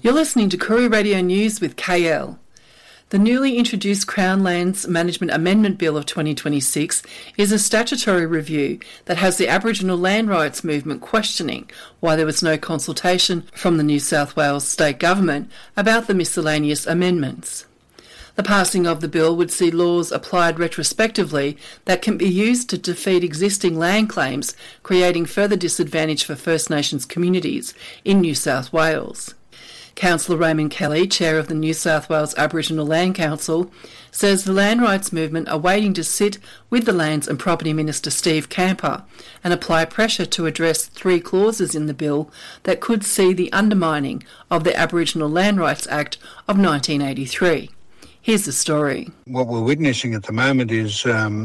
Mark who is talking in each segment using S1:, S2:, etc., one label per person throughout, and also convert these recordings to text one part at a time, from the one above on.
S1: You're listening to Koori Radio News with KL. The newly introduced Crown Lands Management Amendment Bill of 2026 is a statutory review that has the Aboriginal land rights movement questioning why there was no consultation from the New South Wales state government about the miscellaneous amendments. The passing of the bill would see laws applied retrospectively that can be used to defeat existing land claims, creating further disadvantage for First Nations communities in New South Wales. Councillor Raymond Kelly, Chair of the New South Wales Aboriginal Land Council, says the land rights movement are waiting to sit with the Lands and Property Minister Steve Camper and apply pressure to address 3 clauses in the bill that could see the undermining of the Aboriginal Land Rights Act of 1983. Here's the story.
S2: What we're witnessing at the moment is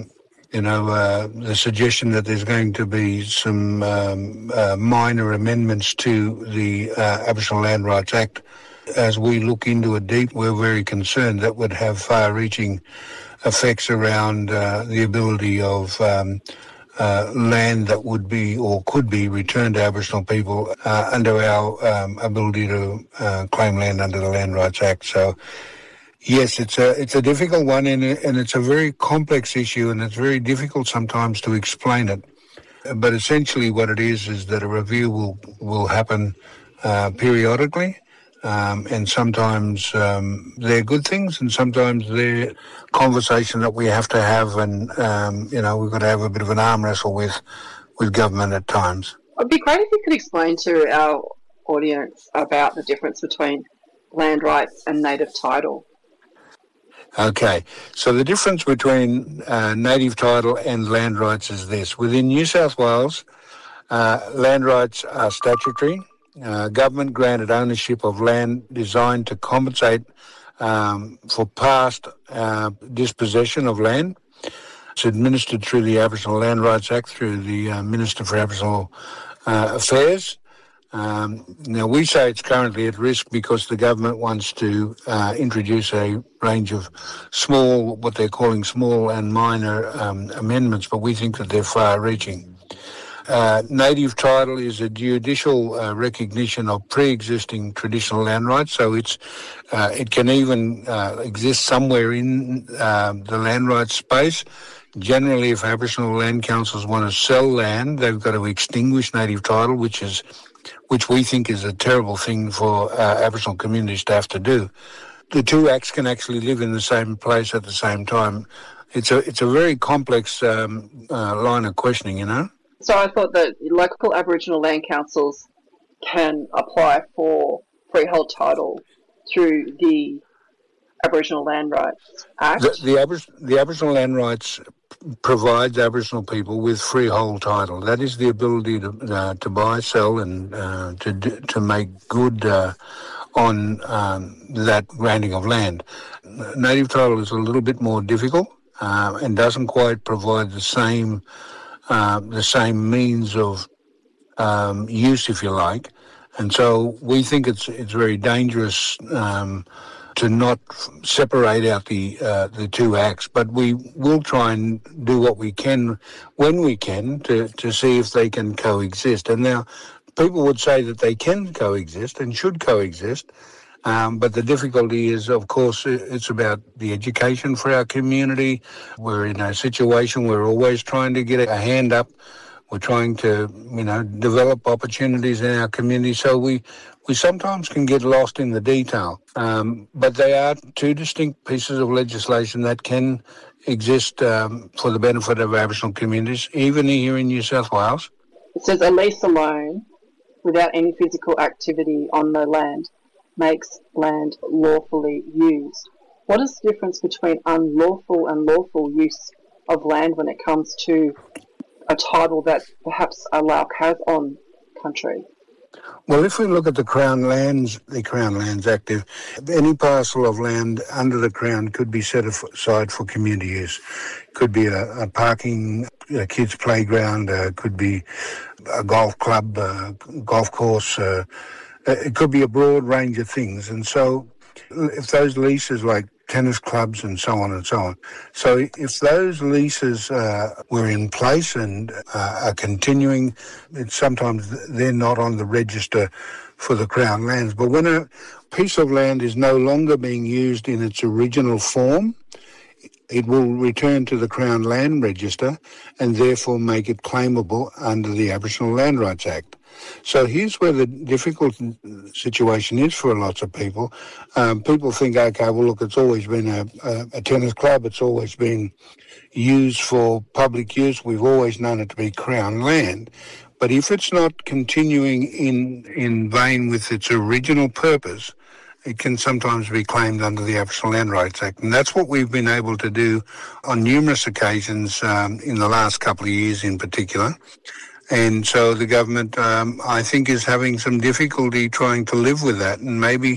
S2: the suggestion that there's going to be some minor amendments to the Aboriginal Land Rights Act. As we look into it deep, we're very concerned that would have far-reaching effects around the ability of land that would be or could be returned to Aboriginal people under our ability to claim land under the Land Rights Act. So, yes, it's a difficult one, and it's a very complex issue, and it's very difficult sometimes to explain it. But essentially what it is that a review will happen periodically, and sometimes they're good things, and sometimes they're conversation that we have to have, and we've got to have a bit of an arm wrestle with government at times.
S3: It'd be great if you could explain to our audience about the difference between land rights and native title.
S2: Okay, so the difference between native title and land rights is this. Within New South Wales, land rights are statutory. Government granted ownership of land designed to compensate for past dispossession of land. It's administered through the Aboriginal Land Rights Act through the Minister for Aboriginal Affairs. Now, we say it's currently at risk because the government wants to introduce a range of what they're calling small and minor amendments, but we think that they're far-reaching. Native title is a judicial recognition of pre-existing traditional land rights, so it can even exist somewhere in the land rights space. Generally, if Aboriginal land councils want to sell land, they've got to extinguish native title, which we think is a terrible thing for Aboriginal communities to have to do. The two acts can actually live in the same place at the same time. It's a very complex line of questioning, you know.
S3: So I thought that local Aboriginal land councils can apply for freehold title through the Aboriginal Land Rights Act.
S2: The Aboriginal Land Rights provides Aboriginal people with freehold title. That is the ability to buy, sell, and to make good on that granting of land. Native title is a little bit more difficult and doesn't quite provide the same means of use, if you like. And so we think it's very dangerous to not separate out the two acts, but we will try and do what we can when we can to see if they can coexist. And now people would say that they can coexist and should coexist, but the difficulty is, of course, it's about the education for our community. We're in a situation where we're always trying to get a hand up. We're trying to, develop opportunities in our community, so we sometimes can get lost in the detail. But they are two distinct pieces of legislation that can exist for the benefit of Aboriginal communities, even here in New South Wales.
S3: It says a lease alone, without any physical activity on the land, makes land lawfully used. What is the difference between unlawful and lawful use of land when it comes to a title that perhaps a Lauk has on country?
S2: Well, if we look at the Crown Lands Act, any parcel of land under the Crown could be set aside for community use. Could be a parking, a kids' playground, could be a golf club, golf course. It could be a broad range of things. And so if those leases, like tennis clubs and so on. So if those leases were in place and are continuing, sometimes they're not on the register for the Crown lands. But when a piece of land is no longer being used in its original form, it will return to the Crown Land Register and therefore make it claimable under the Aboriginal Land Rights Act. So here's where the difficult situation is for lots of people. People think, okay, well, look, it's always been a tennis club. It's always been used for public use. We've always known it to be Crown land. But if it's not continuing in vein with its original purpose, it can sometimes be claimed under the Aboriginal Land Rights Act. And that's what we've been able to do on numerous occasions in the last couple of years in particular. And so the government, I think, is having some difficulty trying to live with that. And maybe,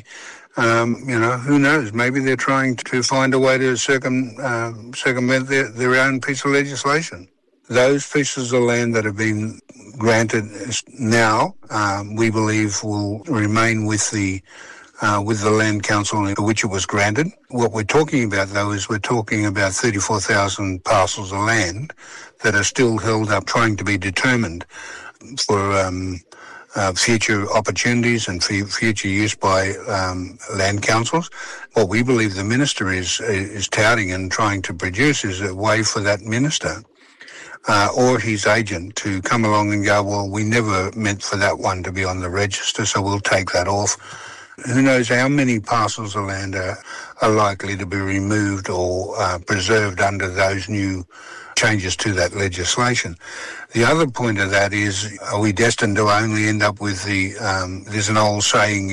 S2: who knows, maybe they're trying to find a way to circumvent their own piece of legislation. Those pieces of land that have been granted now, we believe will remain with the Land Council in which it was granted. What we're talking about, though, is we're talking about 34,000 parcels of land that are still held up trying to be determined for future opportunities and future use by land councils. What we believe the minister is touting and trying to produce is a way for that minister or his agent to come along and go, well, we never meant for that one to be on the register, so we'll take that off. Who knows how many parcels of land are likely to be removed or preserved under those new changes to that legislation. The other point of that is, are we destined to only end up with there's an old saying,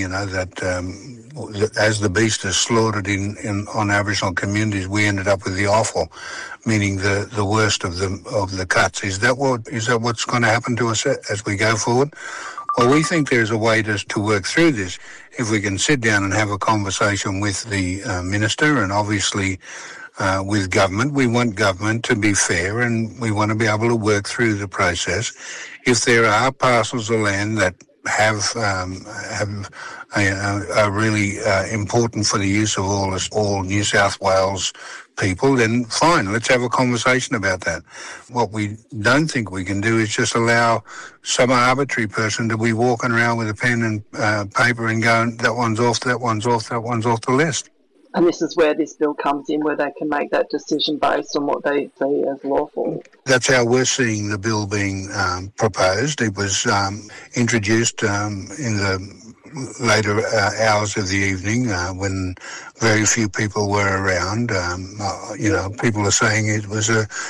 S2: that as the beast is slaughtered on Aboriginal communities, we ended up with the offal, meaning the worst of the cuts. Is that what's going to happen to us as we go forward? Well, we think there's a way to work through this if we can sit down and have a conversation with the minister and obviously with government. We want government to be fair and we want to be able to work through the process. If there are parcels of land that are really important for the use of all New South Wales people, then fine, let's have a conversation about that. What we don't think we can do is just allow some arbitrary person to be walking around with a pen and paper and going, that one's off, that one's off, that one's off the list.
S3: And this is where this bill comes in, where they can make that decision based on what they see as lawful.
S2: That's how we're seeing the bill being proposed. It was introduced in the later hours of the evening when very few people were around. People are saying it was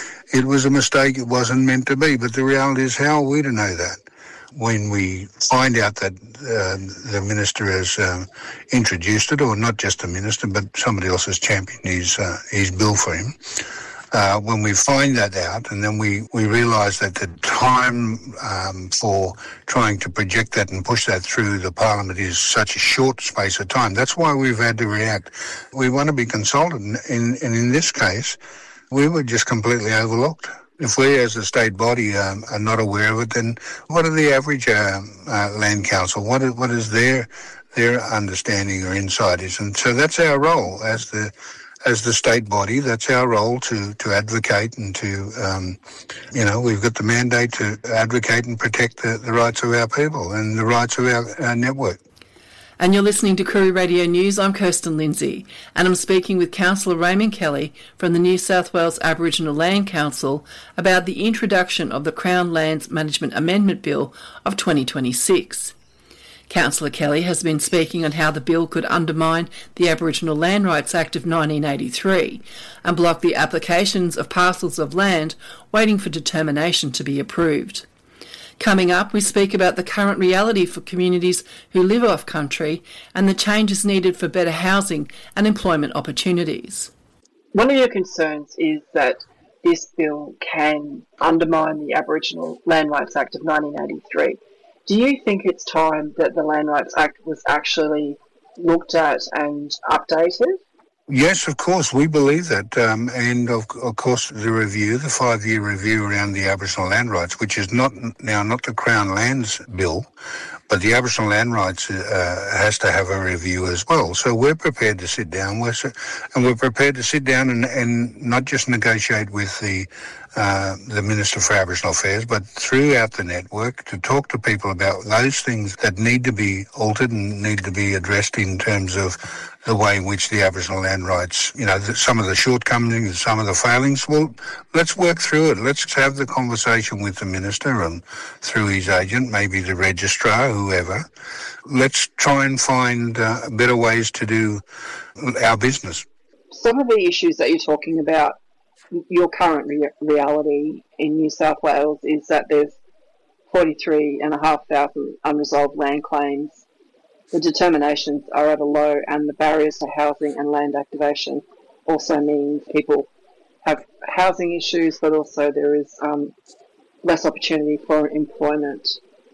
S2: a mistake. It wasn't meant to be. But the reality is, how are we to know that? When we find out that the minister has introduced it, or not just the minister, but somebody else has championed his bill for him, when we find that out and then we realise that the time for trying to project that and push that through the parliament is such a short space of time, that's why we've had to react. We want to be consulted, and in this case, we were just completely overlooked. If we as a state body are not aware of it, then what are the average land council? What is their understanding or insight is? And so that's our role as the state body. That's our role to advocate and to, we've got the mandate to advocate and protect the rights of our people and the rights of our network.
S1: And you're listening to Koori Radio News. I'm Kirsten Lindsay, and I'm speaking with Councillor Raymond Kelly from the New South Wales Aboriginal Land Council about the introduction of the Crown Lands Management Amendment Bill of 2026. Councillor Kelly has been speaking on how the bill could undermine the Aboriginal Land Rights Act of 1983 and block the applications of parcels of land waiting for determination to be approved. Coming up, we speak about the current reality for communities who live off-country and the changes needed for better housing and employment opportunities.
S3: One of your concerns is that this bill can undermine the Aboriginal Land Rights Act of 1983. Do you think it's time that the Land Rights Act was actually looked at and updated?
S2: Yes, of course, we believe that. And of course, the 5-year review around the Aboriginal land rights, which is not the Crown Lands Bill, But the Aboriginal Land Rights has to have a review as well. So we're prepared to sit down, we're prepared to sit down and not just negotiate with the Minister for Aboriginal Affairs, but throughout the network to talk to people about those things that need to be altered and need to be addressed in terms of the way in which the Aboriginal land rights, some of the shortcomings, some of the failings. Well, let's work through it. Let's have the conversation with the Minister and through his agent, maybe the Registrar, whoever. Let's try and find better ways to do our business.
S3: Some of the issues that you're talking about, your current reality in New South Wales is that there's 43,500 unresolved land claims. The determinations are at a low, and the barriers to housing and land activation also means people have housing issues, but also there is less opportunity for employment.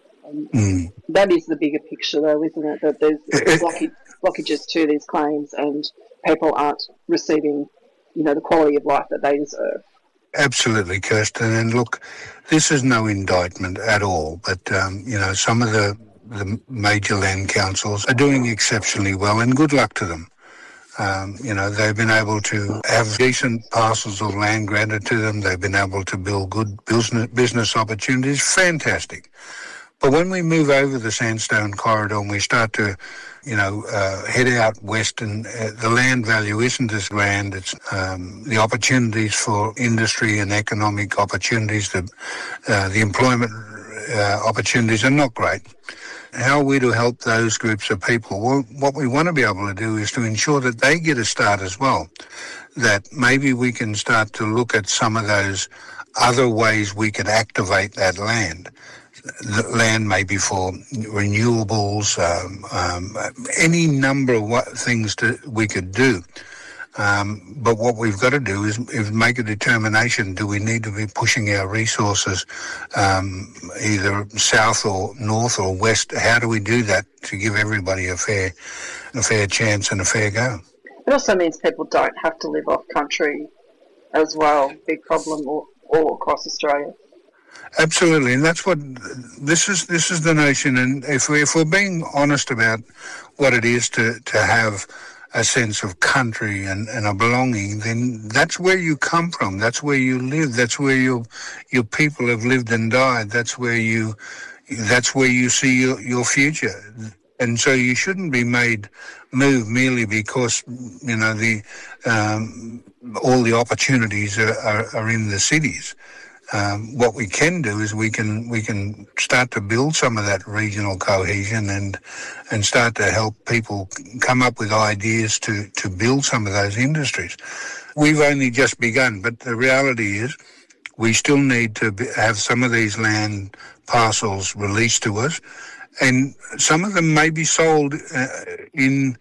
S3: That is the bigger picture, though, isn't it? That there's blockages to these claims, and people aren't receiving, the quality of life that they deserve.
S2: Absolutely, Kirsten. And look, this is no indictment at all, but some of the major land councils are doing exceptionally well, and good luck to them. They've been able to have decent parcels of land granted to them. They've been able to build good business opportunities. Fantastic. But when we move over the Sandstone Corridor and we start to, head out west, and the land value isn't as grand, it's the opportunities for industry and economic opportunities, the employment opportunities are not great. How are we to help those groups of people? Well, what we want to be able to do is to ensure that they get a start as well, that maybe we can start to look at some of those other ways we could activate that land. The land may be for renewables, any number of things we could do. But what we've got to do is make a determination. Do we need to be pushing our resources either south or north or west? How do we do that to give everybody a fair chance and a fair go?
S3: It also means people don't have to live off country as well. Big problem all across Australia.
S2: Absolutely, and that's what this is the notion. And if we're being honest about what it is to have a sense of country and a belonging, then that's where you come from. That's where you live. That's where your people have lived and died. That's where you see your future. And so you shouldn't be move merely because all the opportunities are in the cities. What we can do is we can start to build some of that regional cohesion and start to help people come up with ideas to build some of those industries. We've only just begun, but the reality is we still need to have some of these land parcels released to us, and some of them may be sold in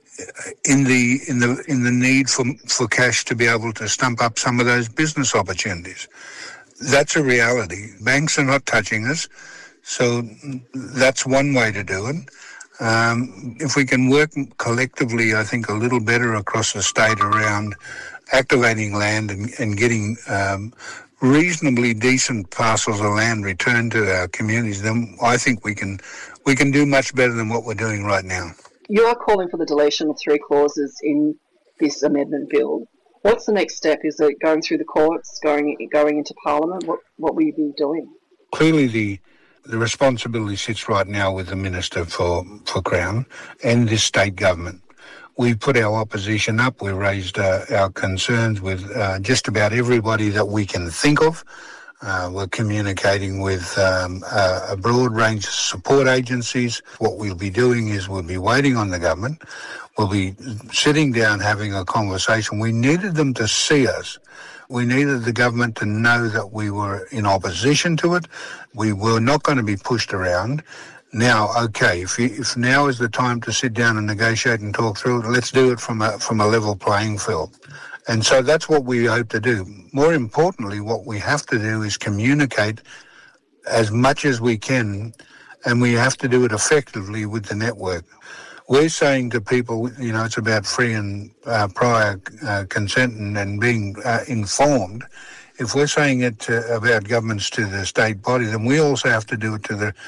S2: the need for cash to be able to stump up some of those business opportunities. That's a reality. Banks are not touching us, so that's one way to do it. If we can work collectively, I think, a little better across the state around activating land and getting reasonably decent parcels of land returned to our communities, then I think we can do much better than what we're doing right now.
S3: You are calling for the deletion of 3 clauses in this amendment bill. What's the next step? Is it going through the courts, going into Parliament? What will you be doing?
S2: Clearly, the responsibility sits right now with the Minister for Crown and this state government. We put our opposition up. We raised our concerns with just about everybody that we can think of. We're communicating with a broad range of support agencies. What we'll be doing is we'll be waiting on the government. We'll be sitting down having a conversation. We needed them to see us. We needed the government to know that we were in opposition to it. We were not going to be pushed around. Now, okay, if now is the time to sit down and negotiate and talk through it, let's do it from a level playing field. And so that's what we hope to do. More importantly, what we have to do is communicate as much as we can, and we have to do it effectively with the network. We're saying to people, it's about free and prior consent and being informed. If we're saying it about governments to the state body, then we also have to do it to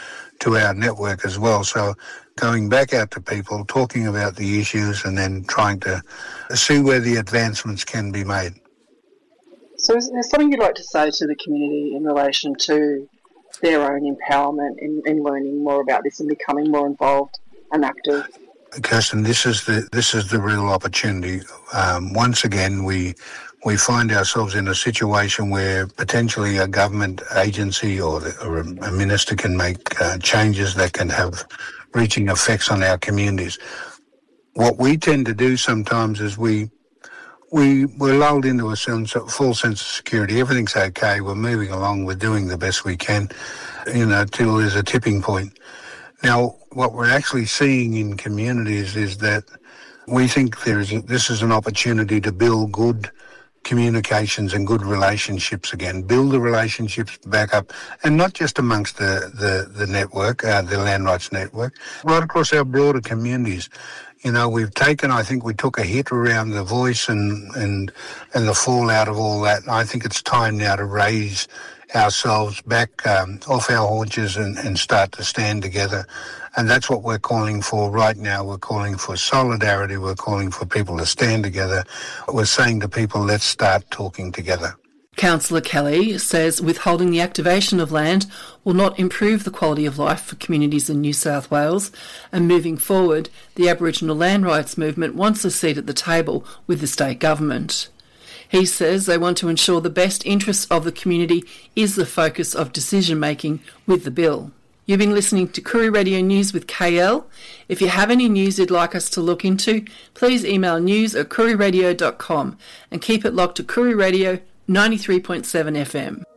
S2: to our network as well. So going back out to people, talking about the issues, and then trying to see where the advancements can be made.
S3: So is there something you'd like to say to the community in relation to their own empowerment in learning more about this and becoming more involved and active?
S2: Kirsten, this is the real opportunity. Once again, we find ourselves in a situation where potentially a government agency or a minister can make changes that can have reaching effects on our communities. What we tend to do sometimes is we're lulled into a full sense of security. Everything's okay. We're moving along. We're doing the best we can, till there's a tipping point. Now, what we're actually seeing in communities is that we think this is an opportunity to build good communications and good relationships again, build the relationships back up, and not just amongst the network, the Land Rights Network, right across our broader communities. I think we took a hit around the voice and the fallout of all that. I think it's time now to raise ourselves back off our haunches and start to stand together. And that's what we're calling for right now. We're calling for solidarity. We're calling for people to stand together. We're saying to people, let's start talking together.
S1: Councillor Kelly says withholding the activation of land will not improve the quality of life for communities in New South Wales, and moving forward, the Aboriginal land rights movement wants a seat at the table with the state government. He says they want to ensure the best interests of the community is the focus of decision-making with the bill. You've been listening to Koori Radio News with KL. If you have any news you'd like us to look into, please email news@kooriradio.com and keep it locked to Koori Radio 93.7 FM.